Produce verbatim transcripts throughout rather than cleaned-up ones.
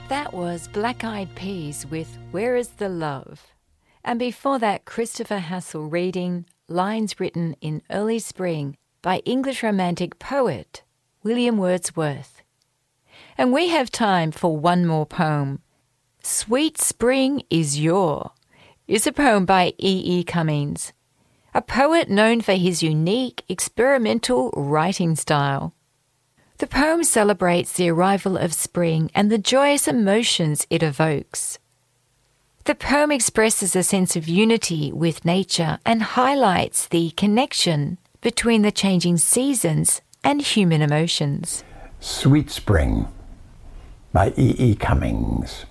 That was Black Eyed Peas with Where Is the Love? And before that, Christopher Hassel reading Lines Written in Early Spring by English Romantic poet William Wordsworth. And we have time for one more poem. Sweet Spring Is Your is a poem by E E. Cummings, a poet known for his unique experimental writing style. The poem celebrates the arrival of spring and the joyous emotions it evokes. The poem expresses a sense of unity with nature and highlights the connection between the changing seasons and human emotions. Sweet Spring by E E. Cummings.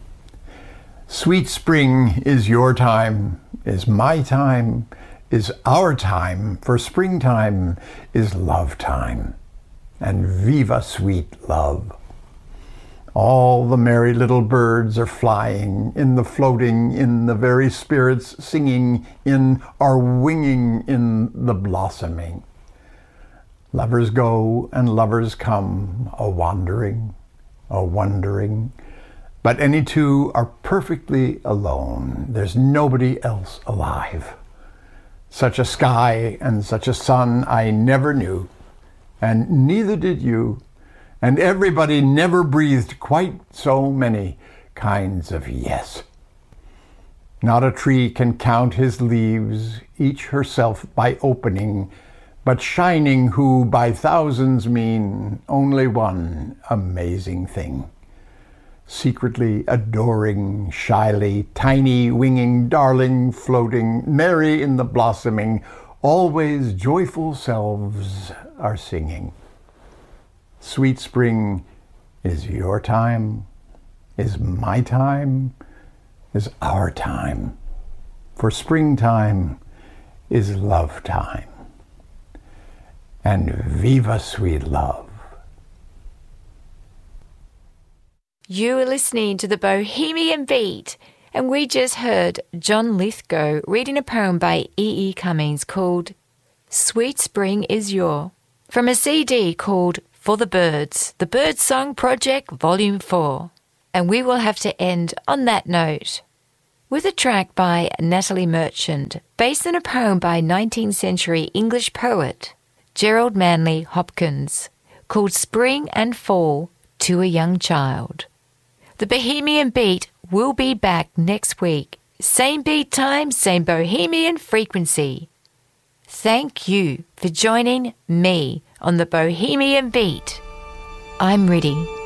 Sweet spring is your time, is my time, is our time, for springtime is love time. And viva sweet love. All the merry little birds are flying, in the floating, in the very spirits singing, in are winging in the blossoming. Lovers go and lovers come, a wandering, a wondering, but any two are perfectly alone. There's nobody else alive. Such a sky and such a sun I never knew. And neither did you, and everybody never breathed quite so many kinds of yes. Not a tree can count his leaves, each herself by opening, but shining who by thousands mean only one amazing thing. Secretly adoring, shyly, tiny winging, darling floating, merry in the blossoming, always joyful selves are singing. Sweet spring is your time, is my time, is our time. For springtime is love time. And viva sweet love. You are listening to the Bohemian Beat, and we just heard John Lithgow reading a poem by E E. Cummings called Sweet Spring Is Your, from a C D called For the Birds, The Bird Song Project Volume four. And we will have to end on that note with a track by Natalie Merchant, based on a poem by nineteenth century English poet Gerald Manley Hopkins, called Spring and Fall to a Young Child. The Bohemian Beat will be back next week. Same beat time, same Bohemian frequency. Thank you for joining me on the Bohemian Beat. I'm ready.